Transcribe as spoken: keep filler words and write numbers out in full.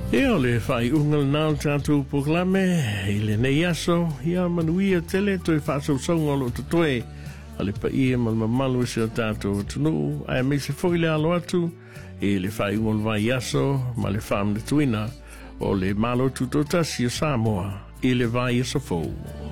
E o le whai ungal nao tātou poklame, i le nei aso, ia manuia tele toi whāsau saunga lo tatoe, a le pa ia mal mamalu se o tātou tunu, ai me se foi le alo atu, e le whai ungal vai aso, ma le wham le tuina, o le malo tutotasi o Samoa, i le vai aso fou.